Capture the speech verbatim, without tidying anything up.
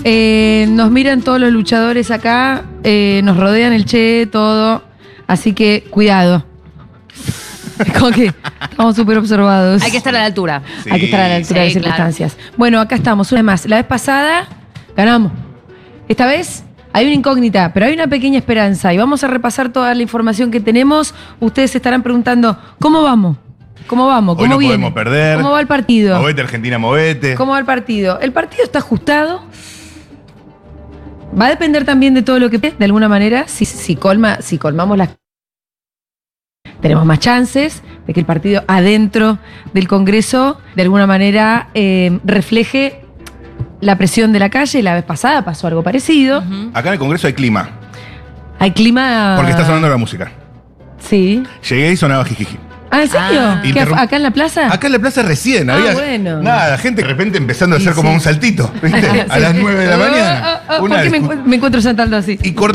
Eh, nos miran todos los luchadores acá, eh, nos rodean el Che, todo. Así que cuidado. Es como que estamos súper observados. Hay que estar a la altura. Sí, Hay que estar a la altura sí, de circunstancias. Bueno, acá estamos, una vez más. La vez pasada ganamos. Esta vez hay una incógnita, pero hay una pequeña esperanza. Y vamos a repasar toda la información que tenemos. Ustedes se estarán preguntando, ¿cómo vamos? ¿Cómo vamos? ¿Cómo Hoy no viene? podemos perder. ¿Cómo va el partido? Movete, Argentina, movete. ¿Cómo va el partido? El partido está ajustado. Va a depender también de todo lo que, de alguna manera, si, si, colma, si colmamos las... Tenemos más chances de que el partido adentro del Congreso, de alguna manera, eh, refleje la presión de la calle. La vez pasada pasó algo parecido. Uh-huh. Acá en el Congreso hay clima. Hay clima... Porque está sonando la música. Sí. Llegué y sonaba jijiji. Ah, ¿en serio? Ah. ¿Qué, Interrum- ¿Acá en la plaza? Acá en la plaza recién Ah, había. bueno. Nada, gente de repente empezando a Y hacer como sí. un saltito, ¿viste? A Sí. las nueve de la Ah, mañana. ah, ah, Una ¿Por qué me, discu- encu- me encuentro saltando así? Y